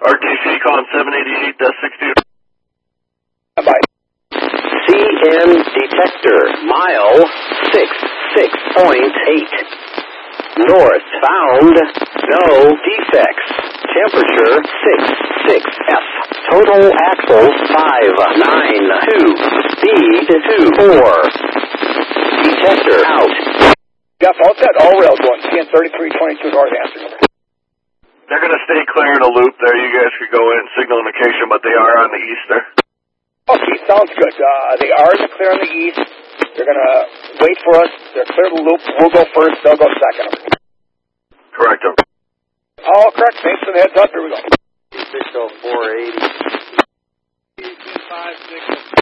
RTC calling 788-60. Bye. CN detector, mile 66.8. North bound, no defects. Temperature 66F. Total axles 592. Speed 24. Detector out. Jeff, all set. All rails going. CN 3322 North answer. They're going to stay clear in a loop there. You guys could go in signal indication, but they are on the east there. Okay, sounds good. They are in the clear on the east. They're going to wait for us. They're clear the loop. We'll go first. They'll go second. Correct. All correct. Thanks for the heads up. Here we go. 60480. 5, 6.